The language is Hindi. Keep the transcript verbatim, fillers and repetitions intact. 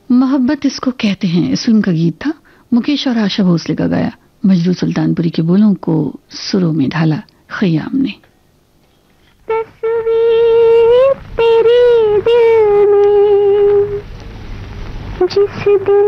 मोहब्बत इसको कहते हैं, इस फिल्म का गीत था। मुकेश और आशा भोसले का गाया, मजरू सुल्तानपुरी के बोलों को सुरों में ढाला खयाम ने। तस्वीर तेरे दिल में जिस दिन